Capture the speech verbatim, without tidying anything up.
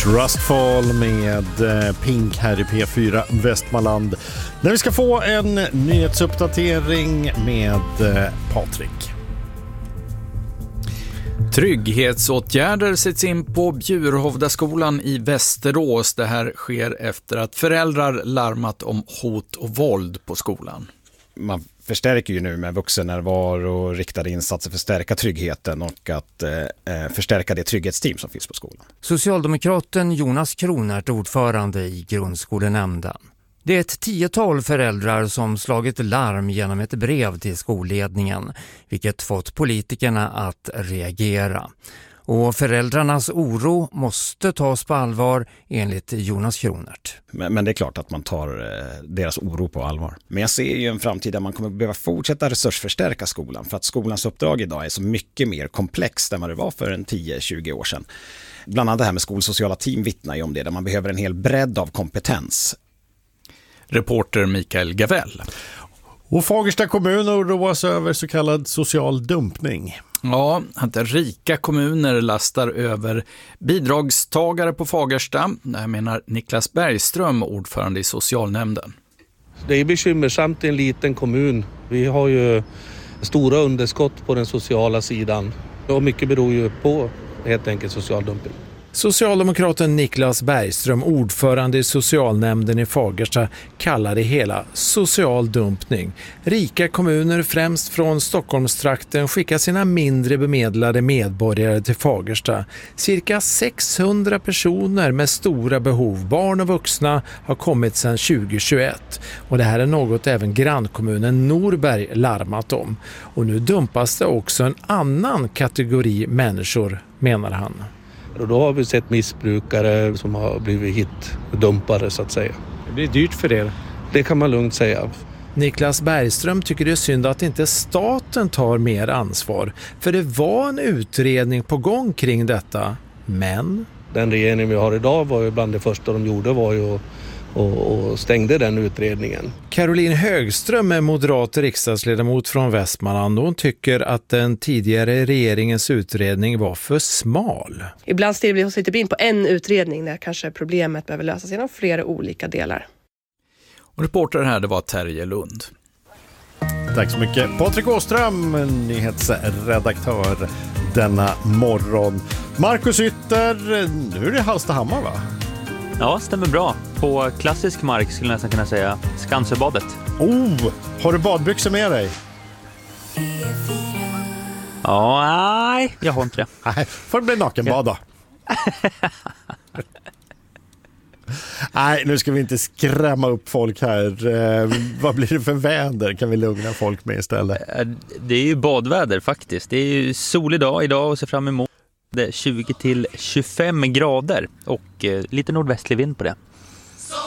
Trustfall med Pink här i P fyra Västmanland. När vi ska få en nyhetsuppdatering med Patrik. Trygghetsåtgärder sätts in på Bjurhovdaskolan i Västerås. Det här sker efter att föräldrar larmat om hot och våld på skolan. Man förstärker ju nu med vuxennärvaro och riktade insatser för att stärka tryggheten och att eh, förstärka det trygghetsteam som finns på skolan. Socialdemokraten Jonas Kronert, ordförande i grundskolenämnden. Det är ett tiotal föräldrar som slagit larm genom ett brev till skolledningen, vilket fått politikerna att reagera. Och föräldrarnas oro måste tas på allvar enligt Jonas Kronert. Men, men det är klart att man tar eh, deras oro på allvar. Men jag ser ju en framtid där man kommer behöva fortsätta resursförstärka skolan. För att skolans uppdrag idag är så mycket mer komplext än vad det var för en tio till tjugo år sedan. Bland annat det här med skolsociala team vittnar ju om det, där man behöver en hel bredd av kompetens. Reporter Mikael Gavell. Och Fagersta kommun oroas över så kallad social dumpning. Ja, att rika kommuner lastar över bidragstagare på Fagersta. Det här menar Niklas Bergström, ordförande i socialnämnden. Det är bekymmersamt i en liten kommun. Vi har ju stora underskott på den sociala sidan. Och mycket beror ju på helt enkelt social dumpning. Socialdemokraten Niklas Bergström, ordförande i socialnämnden i Fagersta, kallar det hela social dumpning. Rika kommuner, främst från Stockholmstrakten, skickar sina mindre bemedlade medborgare till Fagersta. Cirka sexhundra personer med stora behov, barn och vuxna, har kommit sedan tjugo tjugoett. Och det här är något även grannkommunen Norberg larmat om. Och nu dumpas det också en annan kategori människor, menar han. Och då har vi sett missbrukare som har blivit hitdumpade så att säga. Det blir dyrt för det. Det kan man lugnt säga. Niklas Bergström tycker det är synd att inte staten tar mer ansvar. För det var en utredning på gång kring detta. Men den regering vi har idag var ju bland det första de gjorde var ju och, och stängde den utredningen. Caroline Högström är moderat riksdagsledamot från Västmanland. Hon tycker att den tidigare regeringens utredning var för smal. Ibland stirrar vi oss lite in på en utredning när kanske problemet behöver lösas genom flera olika delar. Och reporter här, det var Terje Lund. Tack så mycket. Patrik Åström, nyhetsredaktör denna morgon. Marcus Ytter, nu är det Hallstahammar va? Ja, stämmer bra. På klassisk mark skulle jag nästan kunna säga. Skansebadet. Oh, har du badbyxor med dig? Ja, nej, jag har inte det. Nej, får det bli nakenbad då. Nej, nu ska vi inte skrämma upp folk här. Eh, vad blir det för väder? Kan vi lugna folk med istället? Det är ju badväder faktiskt. Det är ju solig dag idag och ser fram emot tjugo till tjugofem grader och eh, lite nordvästlig vind på det.